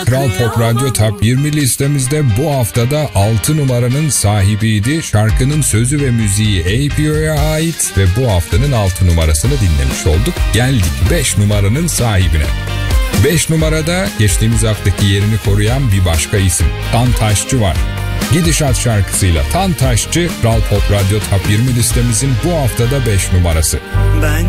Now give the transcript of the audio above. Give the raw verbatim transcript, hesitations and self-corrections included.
Kral Pop Radyo Top yirmi listemizde bu haftada altı numaranın sahibiydi. Şarkının sözü ve müziği A P O'ya ait ve bu haftanın altı numarasını dinlemiş olduk. Geldik beş numaranın sahibine. beş numarada geçtiğimiz haftaki yerini koruyan bir başka isim, Tan Taşçı var. Gidişat şarkısıyla Tan Taşçı, Kral Pop Radyo Top yirmi listemizin bu haftada beş numarası. Ben